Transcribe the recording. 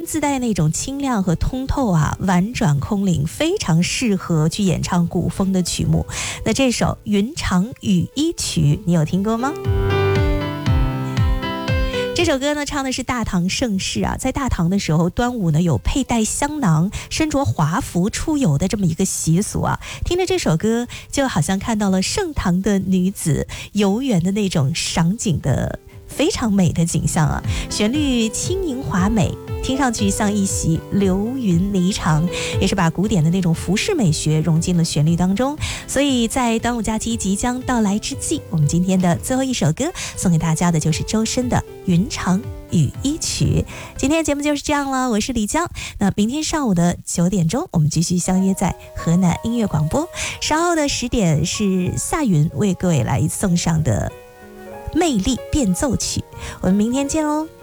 自带那种清亮和通透啊，婉转空灵，非常适合去演唱古风的曲目。那这首《云长羽衣曲》你有听过吗？这首歌呢唱的是大唐盛世啊，在大唐的时候，端午呢有佩戴香囊、身着华服出游的这么一个习俗啊。听着这首歌，就好像看到了盛唐的女子游园的那种赏景的非常美的景象啊。旋律轻盈华美，听上去像一袭流云霓裳，也是把古典的那种服饰美学融进了旋律当中。所以在端午假期即将到来之际，我们今天的最后一首歌送给大家的就是周深的《云长羽衣曲》。今天的节目就是这样了，我是李江。那明天上午的9点钟，我们继续相约在河南音乐广播。稍后的10点是夏云为各位来送上的魅力变奏曲。我们明天见哦。